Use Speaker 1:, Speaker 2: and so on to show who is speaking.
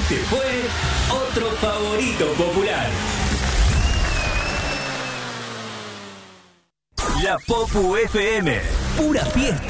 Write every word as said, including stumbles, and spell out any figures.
Speaker 1: Este fue otro favorito popular. La Popu F M, pura fiesta.